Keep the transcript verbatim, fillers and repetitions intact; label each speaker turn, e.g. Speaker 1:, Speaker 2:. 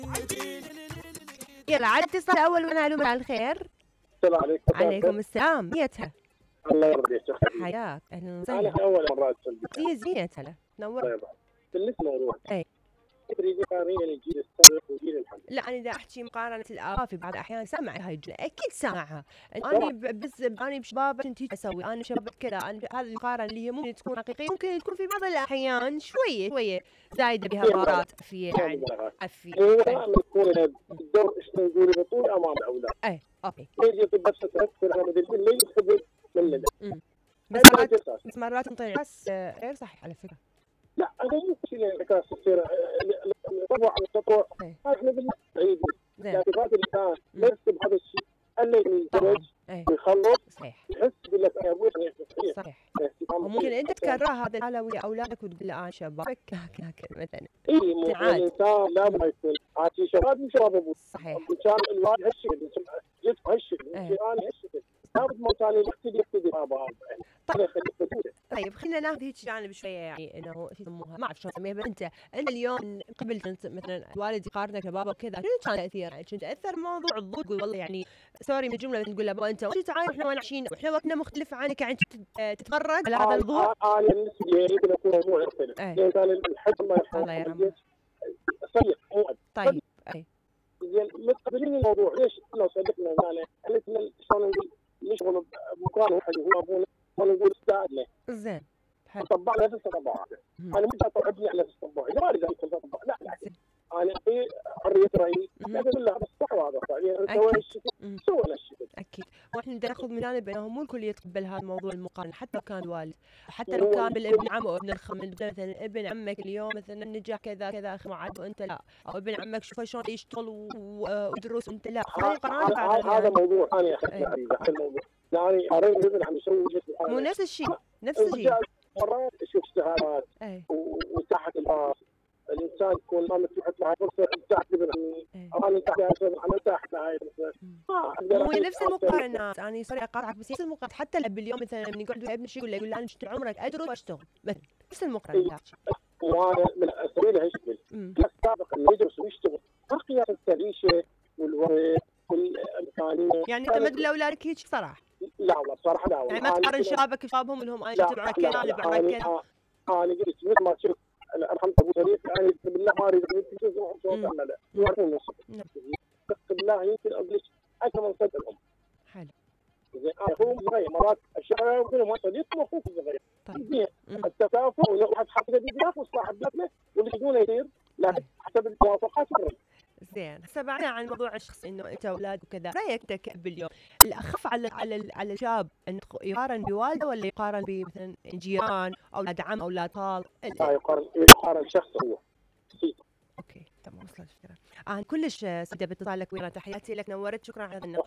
Speaker 1: يلا على الاتصال الأول ونعلم على الخير.
Speaker 2: السلام عليكم.
Speaker 1: عليكم السلام. ميتها.
Speaker 2: الله يرضيك.
Speaker 1: حياك. أهلا
Speaker 2: أنا
Speaker 1: وسهلا.
Speaker 2: أول مرة أتصل بك.
Speaker 1: زين زينت هلا نور.
Speaker 2: بالنسبة للموضوع.
Speaker 1: أي.
Speaker 2: تدري قارين الجيل السابق والجيل الحالي.
Speaker 1: لا أنا إذا أحكي مقارنة الآراء في بعض الأحيان سامع هاي الجملة أكيد سامعها. أنا بس أنا بشباب أنت أسوي أنا شباب كذا أنا هذه المقارنة اللي هي ممكن تكون حقيقية ممكن تكون في بعض الأحيان شوية شوية زايدة بها مرات في يعني في.
Speaker 2: أنا تكون الدور إيش نقول بطول أمام الأولاد.
Speaker 1: أي أوكي.
Speaker 2: يجي بس تذكر أنا بدي اللي يخبر من اللي.
Speaker 1: بس مرات بس مرات نطير بس غير صحيح على فكرة.
Speaker 2: لا أنا مو شيء اللي كان يصير طبعا التطوع احنا بالعيد الاعتقاد اللي كان نفس بهذا الشيء اللي يتزوج ويخلص
Speaker 1: صحيح
Speaker 2: يحس بقول لك يا ابوي صحيح
Speaker 1: صحيح وممكن انت تكرر هذا الحاله ويا اولادك وتقول له انا شبابك هكذا مثلا
Speaker 2: اي الانسان لا ما يكون عادي شباب مش شباب ابوه
Speaker 1: صحيح
Speaker 2: كان الوالد هالشيء جزء هالشيء انا هالشيء لابد ما كان يقتدي يقتدي مع بعض.
Speaker 1: طيب خلينا ناخذ هيك جانب شويه يعني انه يسموها ما اعرف شو اسميها بس انت انت اليوم قبل كنت مثلا الوالد يقارنك ببابا وكذا شنو كان تاثير يعني كنت تاثر موضوع الضوء تقول والله يعني سوري من الجمله تقول له انت وانت تعال احنا وين عايشين واحنا وقتنا مختلف عنك يعني تتفرج على هذا الموضوع.
Speaker 2: انا بالنسبه لي يمكن يكون موضوع يختلف لان كان الحكم ما يرحم
Speaker 1: الله يرحمه
Speaker 2: سيء مؤذي.
Speaker 1: طيب اي
Speaker 2: زين متقبلين الموضوع ليش لو صدقنا معنا احنا شلون نقول نشغل بمكان واحد وهو ابونا ونقول استاذ له
Speaker 1: زين حلو
Speaker 2: طبعنا نفس الطباعه انا مش اطبعني على نفس الطباعه اذا ما اريد اكون طباع لا لا انا في حريه رايي لكن لا بس صح وهذا يعني سوي الشيء سوى الشيء
Speaker 1: اكيد واحنا بدنا ناخذ من جانب انه مو الكل يتقبل هذا الموضوع المقارنه حتى لو كان والد حتى لو كان بالابن عم او ابن الخال مثلا ابن عمك اليوم مثلا نجح كذا كذا معد وانت لا او ابن عمك شوف شلون يشتغل ودروس وانت لا
Speaker 2: هذا موضوع ثاني اخذنا هذا الموضوع يعني قارن ابن عم يسوي
Speaker 1: مو نفس الشيء نفس الشيء
Speaker 2: مرات اشوف اشتهارات وتحت الباص الانسان يكون ما مفتوحه له فرصه تحت ابن عمي انا تحت انا تحت هاي
Speaker 1: مو نفس المقارنات انا سوري اقاطعك بس نفس المقارنات حتى الاب اليوم مثلا لما يقعد ويا ابنه شيء يقول له يقول له انا مشت عمرك ادرس واشتغل مثلا نفس المقارنات
Speaker 2: وانا من اسوي له هالشكل السابق انه يدرس ويشتغل ما قياس التعيشه والوقت والامكانيه
Speaker 1: يعني انت مد لاولادك هيك صراحه
Speaker 2: لا والله بصراحه لا والله
Speaker 1: يعني ما تقارن شبابك شبابهم انهم انا تبعك كذا انا بعمرك كذا
Speaker 2: انا قلت مثل ما شفت ارحمت ابو شريف يعني بالله ما اريد انت تسمع صوت انا لا يعرفون الصوت بالله يمكن اقول اكثر من صدق الام
Speaker 1: حلو
Speaker 2: زين اخوهم صغير مرات الشباب يقولون ما صديق اخوك صغير طيب التكافؤ ولو واحد حق يدي وصاحب بيتنا واللي يقولون يصير لا حسب الموافقات
Speaker 1: زين هسه بعدنا عن موضوع الشخص انه انت اولاد وكذا رايك انت كأب اليوم الاخف على على على الشاب انه يقارن بوالده ولا يقارن بمثلا جيران اولاد عم اولاد خال
Speaker 2: لا يقارن يقارن شخص هو
Speaker 1: اوكي تمام وصلت الفكره. انا كلش سعيده باتصالك ويانا تحياتي لك نورت شكرا على هذا النقاش.